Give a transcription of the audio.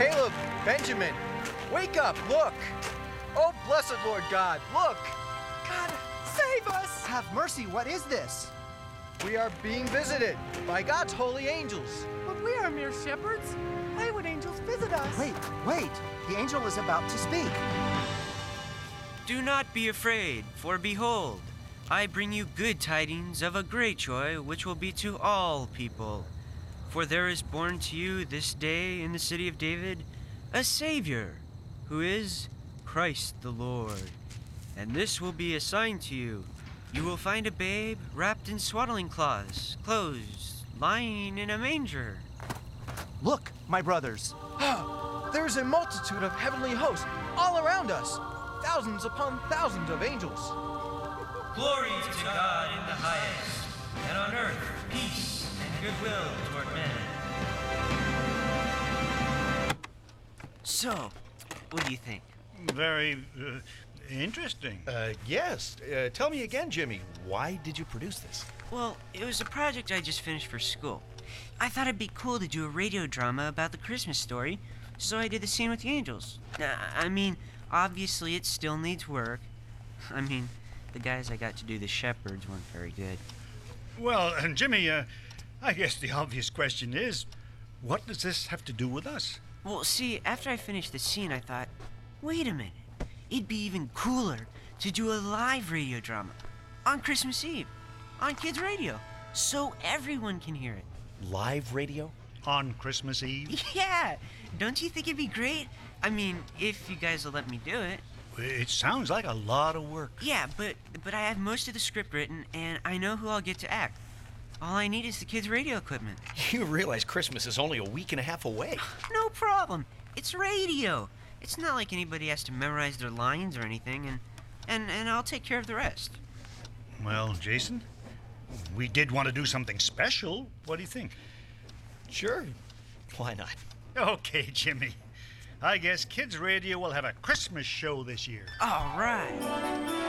Caleb, Benjamin, wake up, look! Oh, blessed Lord God, look! God, save us! Have mercy, what is this? We are being visited by God's holy angels. But we are mere shepherds. Why would angels visit us? Wait, the angel is about to speak. Do not be afraid, for behold, I bring you good tidings of a great joy which will be to all people. For there is born to you this day in the city of David a Savior, who is Christ the Lord. And this will be a sign to you. You will find a babe wrapped in swaddling clothes, lying in a manger. Look, my brothers. There's a multitude of heavenly hosts all around us, thousands upon thousands of angels. Glory to God in the highest, and on earth peace and goodwill toward men. So, what do you think? Very interesting. Yes. Tell me again, Jimmy, why did you produce this? Well, it was a project I just finished for school. I thought it'd be cool to do a radio drama about the Christmas story, so I did the scene with the angels. I mean, obviously it still needs work. I mean, the guys I got to do the shepherds weren't very good. Well, and Jimmy, I guess the obvious question is, what does this have to do with us? Well, see, after I finished the scene, I thought, wait a minute. It'd be even cooler to do a live radio drama on Christmas Eve on kids' radio so everyone can hear it. Live radio? On Christmas Eve? Yeah! Don't you think it'd be great? I mean, if you guys will let me do it. It sounds like a lot of work. Yeah, but I have most of the script written, and I know who I'll get to act. All I need is the kids' radio equipment. You realize Christmas is only a week and a half away. No problem. It's radio. It's not like anybody has to memorize their lines or anything, and I'll take care of the rest. Well, Jason, we did want to do something special. What do you think? Sure. Why not? Okay, Jimmy. I guess Kids Radio will have a Christmas show this year. All right.